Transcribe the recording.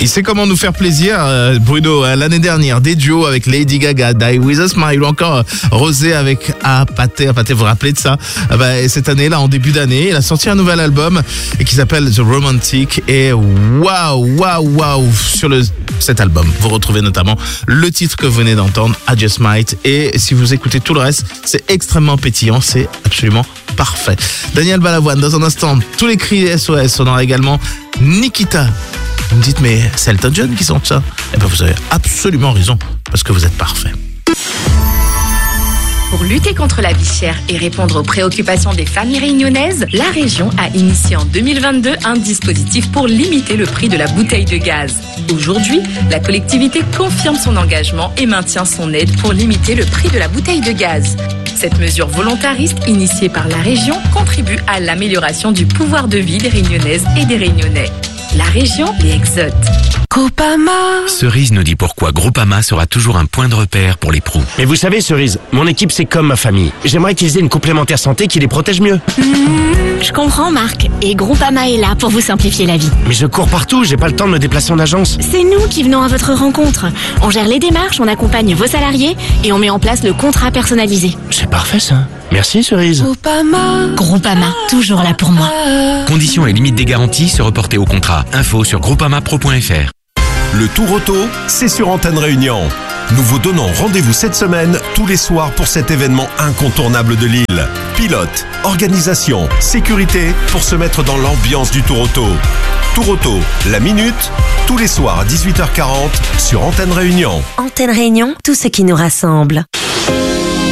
Il sait comment nous faire plaisir, Bruno. L'année dernière, des duos avec Lady Gaga, Die With A Smile, ou encore Rosé avec Pâté, vous vous rappelez de ça? Et cette année-là, en début d'année, il a sorti un nouvel album qui s'appelle The Romantic. Et waouh, sur cet album, vous retrouvez notamment le titre que vous venez d'entendre, I Just Might. Et si vous écoutez tout le reste, c'est extrêmement pétillant, c'est absolument parfait. Daniel Balavoine, dans un instant, tous les cris SOS. On aura également Nikita. Vous me dites, mais c'est Elton John qui chante ça? Eh bien, vous avez absolument raison, parce que vous êtes parfait. Pour lutter contre la vie chère et répondre aux préoccupations des familles réunionnaises, la région a initié en 2022 un dispositif pour limiter le prix de la bouteille de gaz. Aujourd'hui, la collectivité confirme son engagement et maintient son aide pour limiter le prix de la bouteille de gaz. Cette mesure volontariste, initiée par la région, contribue à l'amélioration du pouvoir de vie des Réunionnaises et des Réunionnais. La région les exote. Groupama. Cerise nous dit pourquoi Groupama sera toujours un point de repère pour les pros. Mais vous savez, Cerise, mon équipe c'est comme ma famille. J'aimerais qu'ils aient une complémentaire santé qui les protège mieux. Je comprends, Marc. Et Groupama est là pour vous simplifier la vie. Mais je cours partout, j'ai pas le temps de me déplacer en agence. C'est nous qui venons à votre rencontre. On gère les démarches, on accompagne vos salariés et on met en place le contrat personnalisé. C'est parfait ça. Merci Cerise. Groupama, toujours là pour moi. Conditions et limites des garanties se reporter au contrat. Info sur groupamapro.fr. Le Tour Auto, c'est sur Antenne Réunion. Nous vous donnons rendez-vous cette semaine, tous les soirs, pour cet événement incontournable de l'île. Pilote, organisation, sécurité, pour se mettre dans l'ambiance du Tour Auto. Tour Auto, la minute, tous les soirs à 18h40 sur Antenne Réunion. Antenne Réunion, tout ce qui nous rassemble.